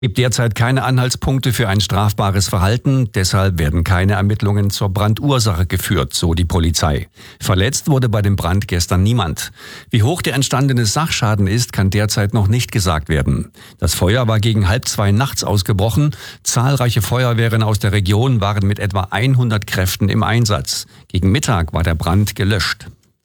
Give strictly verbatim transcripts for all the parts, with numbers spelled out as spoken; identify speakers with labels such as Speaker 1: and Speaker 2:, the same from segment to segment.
Speaker 1: Gibt derzeit keine Anhaltspunkte für ein strafbares Verhalten, deshalb werden keine Ermittlungen zur Brandursache geführt, so die Polizei. Verletzt wurde bei dem Brand gestern niemand. Wie hoch der entstandene Sachschaden ist, kann derzeit noch nicht gesagt werden. Das Feuer war gegen halb zwei nachts ausgebrochen. Zahlreiche Feuerwehren aus der Region waren mit etwa hundert Kräften im Einsatz. Gegen Mittag war der Brand gelöscht.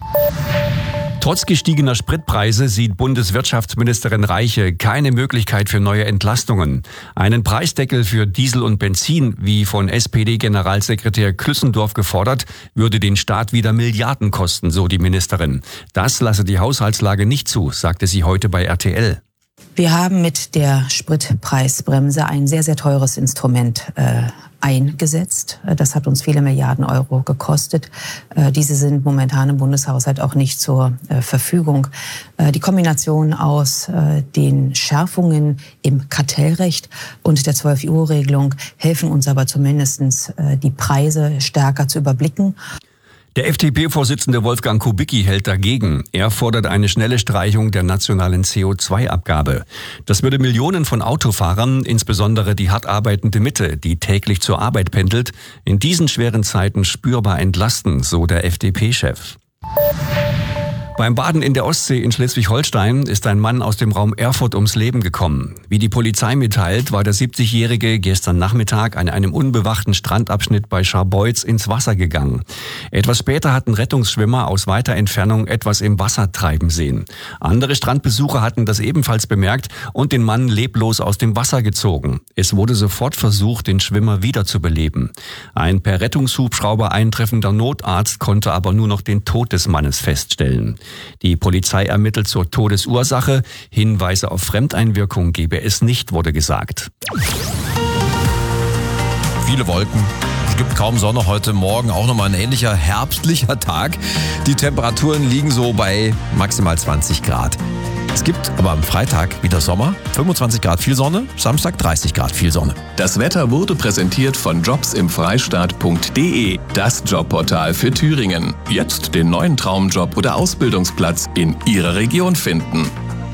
Speaker 1: Trotz gestiegener Spritpreise sieht Bundeswirtschaftsministerin Reiche keine Möglichkeit für neue Entlastungen. Einen Preisdeckel für Diesel und Benzin, wie von S P D-Generalsekretär Klüssendorf gefordert, würde den Staat wieder Milliarden kosten, so die Ministerin. Das lasse die Haushaltslage nicht zu, sagte sie heute bei R T L.
Speaker 2: Wir haben mit der Spritpreisbremse ein sehr, sehr teures Instrument äh, eingesetzt. Das hat uns viele Milliarden Euro gekostet. Äh, diese sind momentan im Bundeshaushalt auch nicht zur äh, Verfügung. Äh, die Kombination aus äh, den Schärfungen im Kartellrecht und der zwölf-Uhr-Regelung helfen uns aber zumindest, äh, die Preise stärker zu überblicken.
Speaker 1: Der F D P-Vorsitzende Wolfgang Kubicki hält dagegen. Er fordert eine schnelle Streichung der nationalen C O zwei Abgabe. Das würde Millionen von Autofahrern, insbesondere die hart arbeitende Mitte, die täglich zur Arbeit pendelt, in diesen schweren Zeiten spürbar entlasten, so der F D P-Chef. Beim Baden in der Ostsee in Schleswig-Holstein ist ein Mann aus dem Raum Erfurt ums Leben gekommen. Wie die Polizei mitteilt, war der siebzigjährige gestern Nachmittag an einem unbewachten Strandabschnitt bei Scharbeutz ins Wasser gegangen. Etwas später hatten Rettungsschwimmer aus weiter Entfernung etwas im Wasser treiben sehen. Andere Strandbesucher hatten das ebenfalls bemerkt und den Mann leblos aus dem Wasser gezogen. Es wurde sofort versucht, den Schwimmer wiederzubeleben. Ein per Rettungshubschrauber eintreffender Notarzt konnte aber nur noch den Tod des Mannes feststellen. Die Polizei ermittelt zur Todesursache. Hinweise auf Fremdeinwirkung gebe es nicht, wurde gesagt.
Speaker 3: Viele Wolken. Es gibt kaum Sonne. Heute Morgen auch nochmal ein ähnlicher herbstlicher Tag. Die Temperaturen liegen so bei maximal zwanzig Grad. Es gibt aber am Freitag wieder Sommer, fünfundzwanzig Grad viel Sonne, Samstag dreißig Grad viel Sonne.
Speaker 4: Das Wetter wurde präsentiert von jobs im freistaat punkt de, das Jobportal für Thüringen. Jetzt den neuen Traumjob oder Ausbildungsplatz in Ihrer Region finden.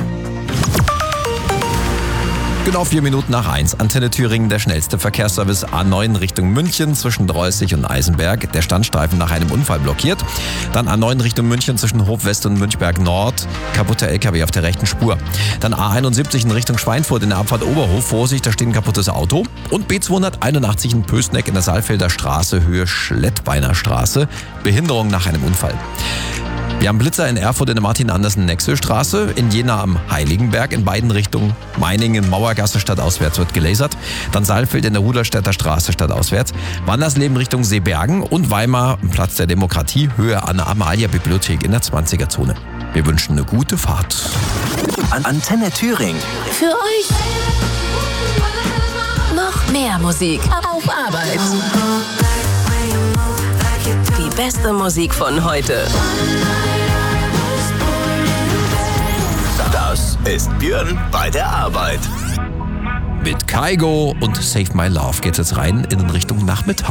Speaker 3: Genau vier Minuten nach eins. Antenne Thüringen, der schnellste Verkehrsservice A neun Richtung München zwischen Dreußig und Eisenberg. Der Standstreifen nach einem Unfall blockiert. Dann A neun Richtung München zwischen Hof West und Münchberg Nord. Kaputter L K W auf der rechten Spur. Dann A einundsiebzig in Richtung Schweinfurt in der Abfahrt Oberhof. Vorsicht, da steht ein kaputtes Auto. Und B zweihunderteinundachtzig in Pößneck in der Saalfelder Straße, Höhe Schlettbeiner Straße. Behinderung nach einem Unfall. Wir haben Blitzer in Erfurt in der Martin-Andersen-Nexel-Straße, in Jena am Heiligenberg in beiden Richtungen, Meiningen, Mauergasse stadtauswärts wird gelasert, dann Saalfeld in der Rudolstädter Straße stadtauswärts, Wandersleben Richtung Seebergen und Weimar, Platz der Demokratie, Höhe an der Amalia-Bibliothek in der zwanziger-Zone. Wir wünschen eine gute Fahrt.
Speaker 5: Antenne Thüringen.
Speaker 6: Für euch noch mehr Musik auf Arbeit. Die beste Musik von heute.
Speaker 5: Das ist Björn bei der Arbeit.
Speaker 3: Mit Kaigo und Save My Love geht es rein in Richtung Nachmittag.